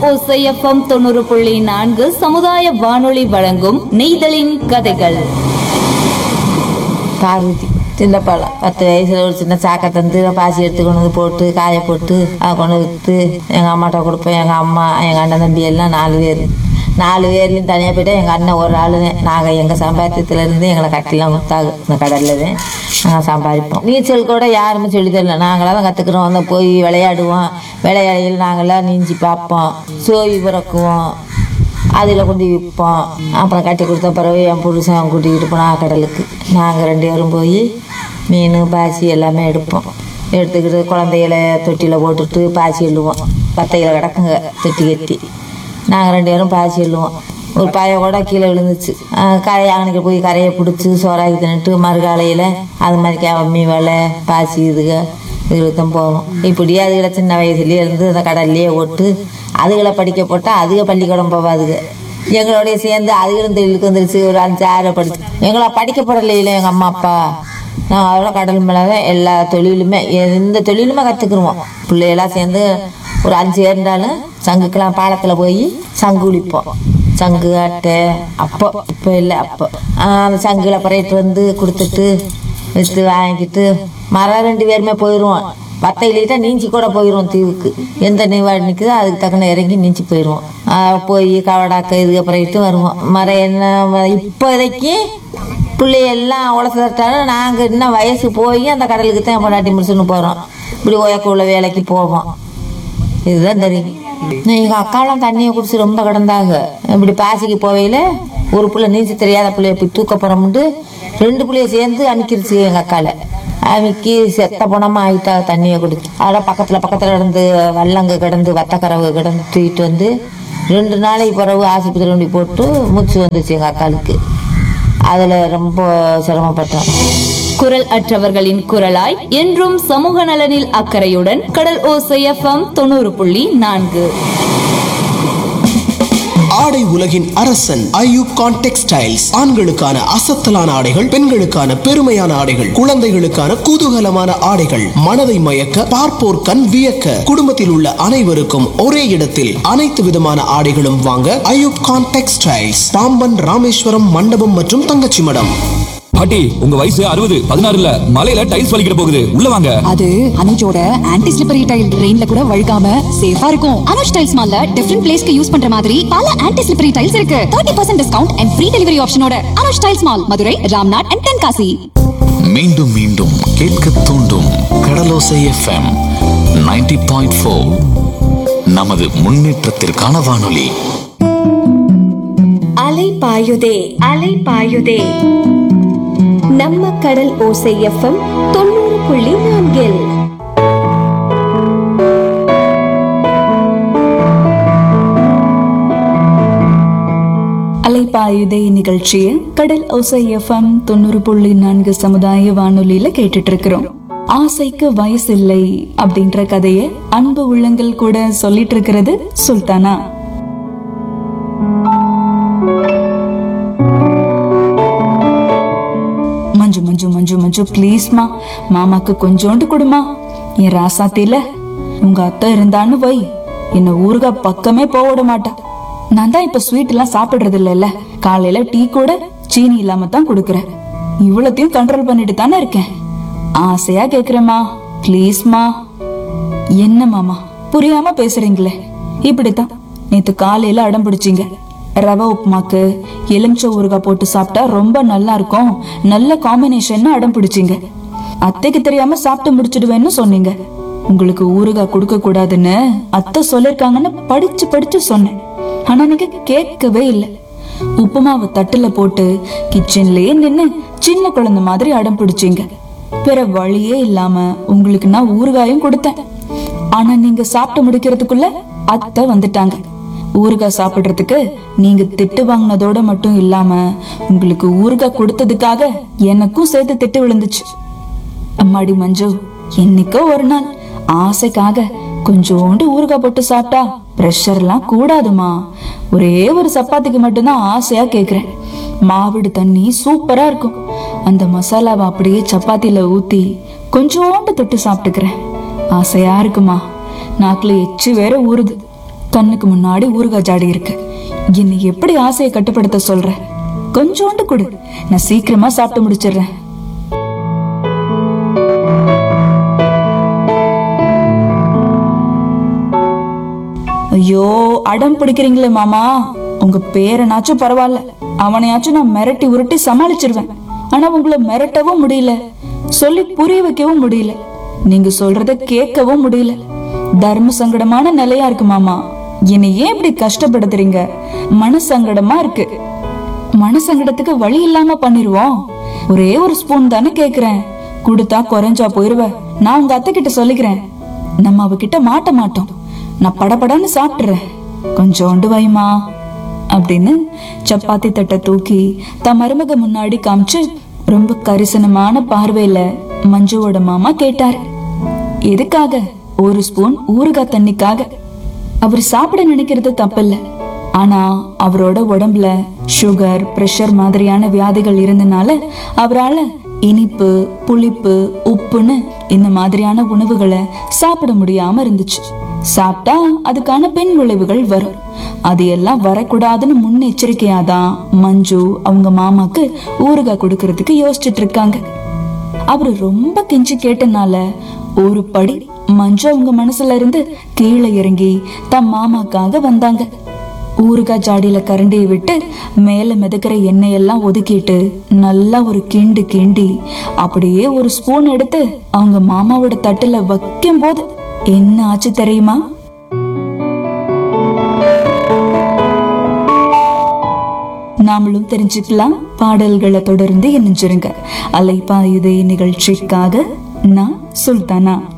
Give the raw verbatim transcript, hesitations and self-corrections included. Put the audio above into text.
ஓசை எஃப்எம் தொண்ணூறு புள்ளி நான்கு சமுதாய வானொலி வழங்கும் நெய்தலின் கதைகள். பார்வதி சின்ன பழம் பத்து வயசுல ஒரு சின்ன சாக்கை தந்து பாசி எடுத்து கொண்டு வந்து போட்டு காய போட்டு அதை கொண்டு விற்று எங்கள் அம்மாட்ட கொடுப்பேன். எங்கள் அம்மா எங்கள் அண்ணன் தம்பி எல்லாம் நாலு பேர் நாலு பேர்லையும் தனியாக போய்ட்டு எங்கள் அண்ணன் ஒரு ஆள் தான். நாங்கள் எங்கள் சம்பாத்தியத்துலேருந்து எங்களை கட்டிலாம் கொடுத்தாங்க. இந்த கடலில் தான் நாங்கள் சம்பாதிப்போம். நீச்சல் கூட யாருமே சொல்லி தரல, நாங்களாம் தான் கற்றுக்குறோம். வந்து போய் விளையாடுவோம். விளையாடையில் நாங்களாம் நீஞ்சி பார்ப்போம், சோவி பிறக்குவோம், அதில் கொண்டு விற்போம். அப்புறம் கட்டி கொடுத்த பிறகு என் புருஷன் கூட்டிக்கிட்டு போனால் கடலுக்கு நாங்கள் ரெண்டு பேரும் போய் மீன் பாசி எல்லாமே எடுப்போம். எடுத்துக்கிட்டு குழந்தைகளை தொட்டியில் போட்டுட்டு பாசி எழுவோம். பத்தையில் கிடக்குங்க தொட்டி கட்டி நாங்கள் ரெண்டு பேரும் பாசி எழுவோம். ஒரு பாய கூட கீழே விழுந்துச்சு. கரையை அன்னைக்கு போய் கரையை பிடிச்சி சோறாக்கி தின்னுட்டு மறுகாலையில் அது மாதிரி கேவமி வலை பாசி இதுக இதுகளுக்கும் போவோம். இப்படியே அதுகளை சின்ன வயசுலேயே இருந்து அந்த கடல்லையே ஓட்டு அதுகளை படிக்க போட்டால் அதுக பள்ளிக்கூடம் போவாதுங்க. எங்களோடைய சேர்ந்து அதுகளும் தொழிலுக்கு வந்துருச்சு. ஒரு அஞ்சு ஆறு படிச்சு எங்களை படிக்கப்படலையில எங்கள் அம்மா அப்பா. நான் அவ்வளோ கடல் மேலே தான் எல்லா தொழிலுமே எந்த தொழிலுமே கற்றுக்குருவோம். பிள்ளைகளாம் சேர்ந்து ஒரு அஞ்சு இருந்தாலும் சங்குக்கெல்லாம் பாலத்தில் போய் சங்கு குளிப்போம். சங்கு அட்டை அப்போ இப்போ இல்லை அப்போ அந்த சங்குல பறையிட்டு வந்து கொடுத்துட்டு விற்று வாங்கிட்டு மரம் ரெண்டு பேருமே போயிடுவோம். பத்தையிலிட்டா நீஞ்சி கூட போயிடுவோம். தீவுக்கு எந்த நீவாடி நிற்குதோ அதுக்கு தக்கன இறங்கி நீஞ்சி போயிடுவோம். போய் கவடாக்க இதுக்கு பறையிட்டு வருவோம். மரம் என்ன இப்போதைக்கு பிள்ளையெல்லாம் உழச்சிட்டாலும் நாங்கள் இன்னும் வயசு போய் அந்த கடலுக்கு தான் பொண்டாட்டி முடிச்சுன்னு போகிறோம். இப்படி ஓயக்க உள்ள வேலைக்கு போவோம். இதுதான் தெரியும். எங்கள் அக்காலாம் தண்ணியை குடிச்சு ரொம்ப கிடந்தாங்க. இப்படி பாசிக்கு போவையில் ஒரு பிள்ளை நீச்ச தெரியாத பிள்ளைய போய் தூக்க போகிறோம்ட்டு ரெண்டு பிள்ளைய சேர்ந்து அமுக்கிருச்சு எங்கள் அக்கால. அமுக்கி செத்த பணமாக ஆகிட்டா தண்ணியை குடிச்சு. அதெல்லாம் பக்கத்தில் பக்கத்தில் கிடந்து வல்லங்க கிடந்து வத்தக்கரவு கிடந்து தூக்கிட்டு வந்து ரெண்டு நாளைக்கு பிறகு ஆஸ்பத்திரி கொண்டு போட்டு மூச்சு வந்துச்சு எங்கள் அக்காளுக்கு. அதில் ரொம்ப சிரமப்பட்டோம். குரல் அற்றவர்களின் குரலாய் என்றும் சமூக நலனில் அக்கறையுடன் கடல் ஓசை எஃப்எம் தொண்ணூறு புள்ளி நான்கு. ஆடை உலகின் அரசன் ஐயூப் கான் டெக்ஸ்டைல்ஸ். ஆண்களுக்கான அசத்தலான ஆடைகள், பெண்களுக்கான பெருமையான ஆடைகள், குழந்தைகளுக்கான குதூகலமான ஆடைகள், மனதை மயக்க பார்ப்போர் கண் வியக்க குடும்பத்தில் உள்ள அனைவருக்கும் ஒரே இடத்தில் அனைத்து விதமான ஆடைகளும் வாங்க ஐயூப் கான் டெக்ஸ்டைல்ஸ், பாம்பன், ராமேஸ்வரம், மண்டபம் மற்றும் தங்கச்சி மடம். பாட்டி, உங்க வயசு அறுபது பதினாறுல மலையில டைல்ஸ் வலிக்கிற போகுது, உள்ள வாங்க. அது அனுஜோட ஆன்டி ஸ்லிப்பரி டைல், ரெயின்ல கூட வழுக்காம சேஃபா இருக்கும். அனுஜ் டைல்ஸ் மால்ல டிஃபரண்ட் பிளேஸ்க்கு யூஸ் பண்ற மாதிரி பல ஆன்டி ஸ்லிப்பரி டைல்ஸ் இருக்கு. முப்பது சதவீதம் discount and free delivery ஆப்ஷனோட Anuj tiles mall, Madurai, Ramnath and Tenkasi. மீண்டும் மீண்டும் கேட்க தூண்டும் கடலோசை எஃப்எம் நைன்டி பாயிண்ட் ஃபோர். நமது முன்னேற்றத்திற்கான வானொலி. அலை பாயுதே அலை பாயுதே நம்ம கடல் ஓசை எஃப்எம் தொண்ணூறு புள்ளி நான்கில். அலைப்பாயுதே நிகழ்ச்சியை கடல் ஓசை எஃப்எம் தொண்ணூறு புள்ளி நான்கு சமுதாய வானொலியில கேட்டுட்டு இருக்கிறோம். ஆசைக்கு வயசு இல்லை அப்படின்ற கதைய அன்பு உள்ளங்கள் கூட சொல்லிட்டு இருக்கிறது சுல்தானா. மஞ்சு மஞ்சு மஞ்சு மஞ்சு ப்ளீஸ்மா, மாமாக்கு கொஞ்சோண்டு கொடுமா. என் ராசாத்தில உங்க அத்தை இருந்தான்னு வை, என்ன ஊருகா பக்கமே போட மாட்டா. நான் தான் இப்ப ஸ்வீட் எல்லாம் சாப்பிடுறது இல்ல. காலையில டீ கூட சீனி இல்லாம தான் குடுக்கறேன். இவ்வளத்தையும் கண்ட்ரோல் பண்ணிட்டு தானே இருக்கேன். ஆசையா கேக்குறேம்மா, ப்ளீஸ்மா. என்ன மாமா புரியாம பேசுறீங்களே? இப்படித்தான் நேத்து காலையில அடம் பிடிச்சிங்க. ரவா உப்புமாக்கு எலுமிச்சை ஊறுகாய் போட்டு சாப்பிட்டா ரொம்ப நல்லா இருக்கும், நல்ல காம்பினேஷன் அடம் பிடிச்சிங்க. அத்தைக்கு தெரியாம சாப்பிட்டு முடிச்சிடுவேன்னு சொன்னீங்க. உங்களுக்கு ஊறுகாய் கொடுக்க கூடாதுன்னு அத்தை சொல்லிருக்காங்கன்னு படிச்சு படிச்சு சொன்னேன். ஆனா நீங்க கேட்கவே இல்லை. உப்புமாவை தட்டுல போட்டு கிச்சன்லயே நின்னு சின்ன குழந்தை மாதிரி அடம் பிடிச்சிங்க. பிற வழியே இல்லாம உங்களுக்கு நான் ஊறுகாயும் கொடுத்தேன். ஆனா நீங்க சாப்பிட்டு முடிக்கிறதுக்குள்ள அத்தை வந்துட்டாங்க. ஊறுகாய் சாப்பிடுறதுக்கு நீங்க திட்டு வாங்கினதோட மட்டும் இல்லாம உங்களுக்கு ஊறுகாய் கொடுத்ததுக்காக எனக்கும் சேர்த்து திட்டு விழுந்துச்சு. அம்மாடி மஞ்சு, என்னைக்கோ ஒரு நாள் ஆசைக்காக கொஞ்சோண்டு ஊறுகாய் போட்டு சாப்பிட்டா பிரஷர் எல்லாம் கூடாதுமா. ஒரே ஒரு சப்பாத்திக்கு மட்டும்தான் ஆசையா கேக்குறேன். மாவிடு தண்ணி சூப்பரா இருக்கும். அந்த மசாலாவை அப்படியே சப்பாத்தில ஊத்தி கொஞ்சோண்டு தொட்டு சாப்பிட்டுக்கிறேன். ஆசையா இருக்குமா. நாக்குல எச்சு வேற ஊறுது. கண்ணுக்கு முன்னாடி ஊறுகாய் ஜாடி இருக்கு. என்னை எப்படி ஆசையை கட்டுப்படுத்த சொல்ற? கொஞ்சோண்டு கொடு, நான் சீக்கிரமா சாப்பிட்டு முடிச்சிடுறேன். ஐயோ, அடம் பிடிக்கிறீங்களே மாமா. உங்க பேரனாச்சும் பரவாயில்ல, அவனையாச்சும் நான் மிரட்டி உருட்டி சமாளிச்சிருவேன். ஆனா உங்களை மிரட்டவும் முடியல, சொல்லி புரிய வைக்கவும் முடியல, நீங்க சொல்றத கேட்கவும் முடியல. தர்ம சங்கடமான நிலையா இருக்கு மாமா. என்னை ஏன் இப்படி கஷ்டப்படுத்துறீங்க? மனசங்கடமா இருக்கு. மனசங்கடத்துக்கு வழி இல்லாம பண்ணிருவோம். ஒரே ஒரு ஸ்பூன் தானே கேக்குறேன், கொடுத்தா குறைஞ்சா போயிருவ. நான் உங்க அத்தை கிட்ட சொல்லிக்கிறேன், நம்ம அவகிட்ட மாட்ட மாட்டோம். நான் படபடன்னு சாப்பிட்டுறேன், கொஞ்சோண்டு வைமா அப்படின்னு சப்பாத்தி தட்டை தூக்கி தன் மருமக முன்னாடி காமிச்சு ரொம்ப கரிசனமான பார்வையில மஞ்சுவோட மாமா கேட்டாரு. எதுக்காக? ஒரு ஸ்பூன் ஊறுகாய் தண்ணிக்காக. அவர் சாப்பிட நினைக்கிறது தப்பில்ல, ஆனா அவரோட உடம்புல சுகர், பிரஷர் மாதிரியான வியாதிகள் இருந்தனால அவரால இனிப்பு, புளிப்பு, உப்புன்னு இந்த மாதிரியான உணவுகளை சாப்பிட முடியாம இருந்துச்சு. சாப்பிட்டா அதுக்கான பின் விளைவுகள் வரும். அது எல்லாம் வரக்கூடாதுன்னு முன்னெச்சரிக்கையாதான் மஞ்சு அவங்க மாமாக்கு ஊறுகாய் கொடுக்கறதுக்கு யோசிச்சுட்டு இருக்காங்க. அவரு ரொம்ப கெஞ்சி கேட்டனால ஒரு படி மஞ்சு அவங்க மனசுல இருந்து கீழே இறங்கி தம் மாமாக்காக வந்தாங்க. ஊறுகாய் ஜாடியில கரண்டியை விட்டு மேல மிதக்கிற எண்ணெயெல்லாம் ஒதுக்கிட்டு நல்லா ஒரு கிண்டு கிண்டி அப்படியே ஒரு ஸ்பூன் எடுத்து அவங்க மாமாவோட தட்டுல வைக்கும் போது என்ன ஆச்சு தெரியுமா? நாமளும் தெரிஞ்சுக்கலாம். பாடல்களை தொடர்ந்து இணைஞ்சிருங்க. அலைப்பாயுதே நிகழ்ச்சிக்காக நான் சுல்தானா.